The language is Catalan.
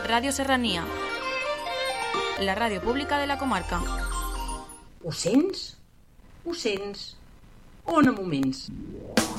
Ràdio Serrania, la ràdio pública de la comarca. Ho sents? Ho sents? On a moments?